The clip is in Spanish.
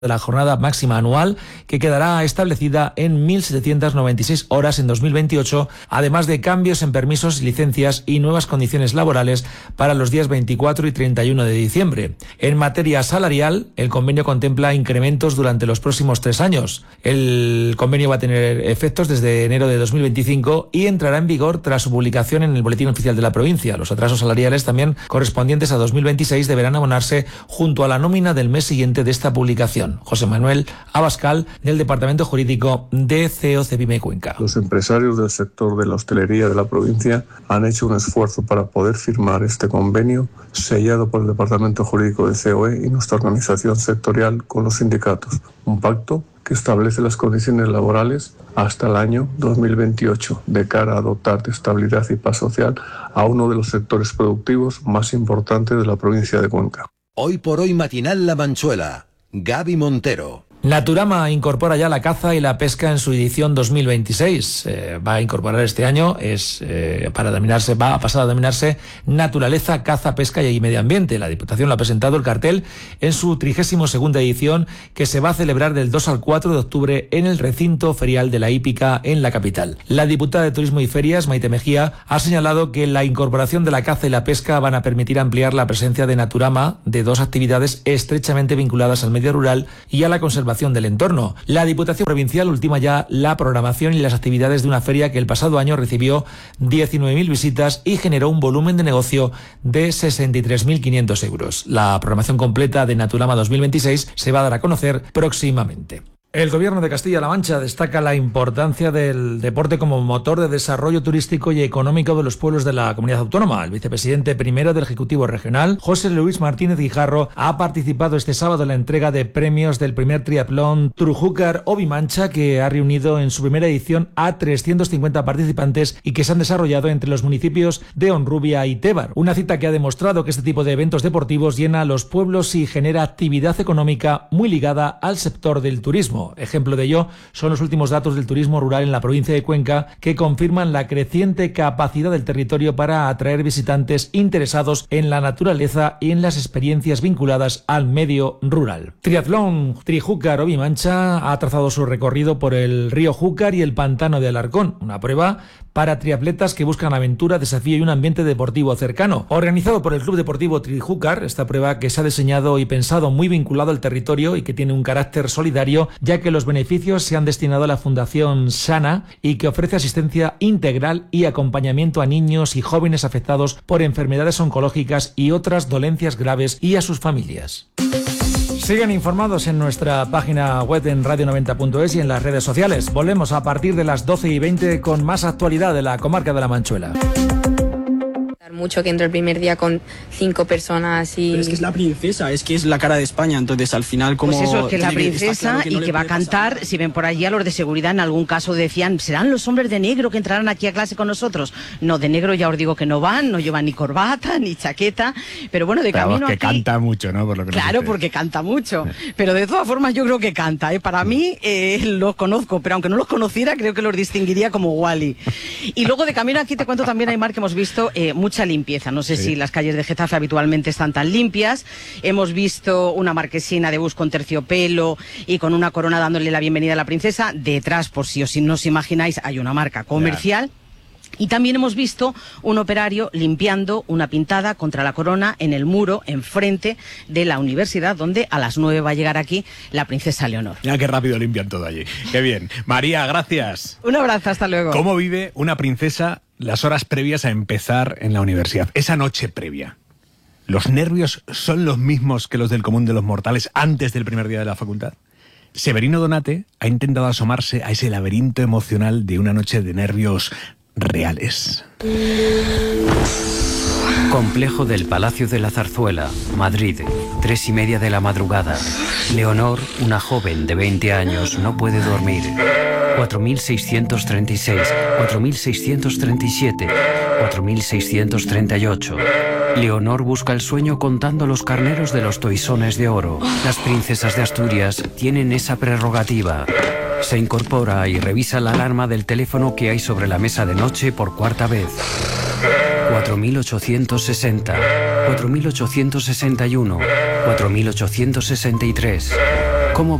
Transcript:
de la jornada máxima anual, que quedará establecida en 1.796 horas en 2028, además de cambios en permisos y licencias y nuevas condiciones laborales para los días 24 y 31 de diciembre. En materia salarial, el convenio contempla incrementos durante los próximos 3 años. El convenio va a tener efectos desde enero de 2025 y entrará en vigor tras su publicación en el Boletín Oficial de la provincia. Los atrasos salariales también correspondientes a 2026 deberán abonarse junto a la nómina del mes siguiente de esta publicación. José Manuel Abascal, del Departamento Jurídico de COCEPYME Cuenca. Los empresarios del sector de la hostelería de la provincia han hecho un esfuerzo para poder firmar este convenio sellado por el Departamento Jurídico de COE y nuestra organización sectorial con los sindicatos. Un pacto que establece las condiciones laborales hasta el año 2028 de cara a dotar de estabilidad y paz social a uno de los sectores productivos más importantes de la provincia de Cuenca. Hoy por hoy matinal La Manchuela. Gaby Montero. Naturama incorpora ya la caza y la pesca en su edición 2026. Va a incorporar este año, va a pasar a denominarse Naturaleza, Caza, Pesca y Medio Ambiente. La Diputación lo ha presentado el cartel en su 32ª edición, que se va a celebrar del 2 al 4 de octubre en el recinto ferial de la hípica en la capital. La diputada de Turismo y Ferias, Maite Mejía, ha señalado que la incorporación de la caza y la pesca van a permitir ampliar la presencia de Naturama de dos actividades estrechamente vinculadas al medio rural y a la conservación del entorno. La Diputación Provincial ultima ya la programación y las actividades de una feria que el pasado año recibió 19.000 visitas y generó un volumen de negocio de 63.500 euros. La programación completa de Naturama 2026 se va a dar a conocer próximamente. El Gobierno de Castilla-La Mancha destaca la importancia del deporte como motor de desarrollo turístico y económico de los pueblos de la comunidad autónoma. El vicepresidente primero del Ejecutivo Regional, José Luis Martínez Guijarro, ha participado este sábado en la entrega de premios del primer triatlón Trujúcar-Obi-Mancha, que ha reunido en su primera edición a 350 participantes y que se han desarrollado entre los municipios de Honrubia y Tébar. Una cita que ha demostrado que este tipo de eventos deportivos llena a los pueblos y genera actividad económica muy ligada al sector del turismo. Ejemplo de ello son los últimos datos del turismo rural en la provincia de Cuenca, que confirman la creciente capacidad del territorio para atraer visitantes interesados en la naturaleza y en las experiencias vinculadas al medio rural. Triatlón Trujúcar-Obi-Mancha ha trazado su recorrido por el río Júcar y el pantano de Alarcón, una prueba para triatletas que buscan aventura, desafío y un ambiente deportivo cercano. Organizado por el Club Deportivo Trujúcar, esta prueba que se ha diseñado y pensado muy vinculado al territorio y que tiene un carácter solidario, ya que los beneficios se han destinado a la Fundación Sana y que ofrece asistencia integral y acompañamiento a niños y jóvenes afectados por enfermedades oncológicas y otras dolencias graves y a sus familias. Sigan informados en nuestra página web en radio90.es y en las redes sociales. Volvemos a partir de las 12:20 con más actualidad de la comarca de La Manchuela. Mucho que entró el primer día con 5 personas y... Pero es que es la princesa, es que es la cara de España, entonces al final como... Pues eso, que es la princesa y que va a cantar, si ven por allí a los de seguridad en algún caso decían, ¿serán los hombres de negro que entrarán aquí a clase con nosotros? No, de negro ya os digo que no van, no llevan ni corbata, ni chaqueta, pero bueno, de camino que aquí... canta mucho, ¿no? Por lo que claro, porque canta mucho, pero de todas formas yo creo que canta, Para mí los conozco, pero aunque no los conociera creo que los distinguiría como Wally. Y luego de camino aquí te cuento también, Aymar, que hemos visto mucha limpieza. No sé si las calles de Getafe habitualmente están tan limpias. Hemos visto una marquesina de bus con terciopelo y con una corona dándole la bienvenida a la princesa. Detrás, por si no os imagináis, hay una marca comercial. Y también hemos visto un operario limpiando una pintada contra la corona en el muro enfrente de la universidad, donde a las 9 va a llegar aquí la princesa Leonor. Mira qué rápido limpian todo allí. Qué bien. María, gracias. Un abrazo, hasta luego. ¿Cómo vive una princesa las horas previas a empezar en la universidad? Esa noche previa. ¿Los nervios son los mismos que los del común de los mortales antes del primer día de la facultad? Severino Donate ha intentado asomarse a ese laberinto emocional de una noche de nervios reales. Complejo del Palacio de la Zarzuela, Madrid, 3:30 de la madrugada. Leonor, una joven de 20 años, no puede dormir. 4.636, 4.637, 4.638. Leonor busca el sueño contando los carneros de los toisones de oro. Las princesas de Asturias tienen esa prerrogativa. Se incorpora y revisa la alarma del teléfono que hay sobre la mesa de noche por cuarta vez. 4.860, 4.861, 4.863.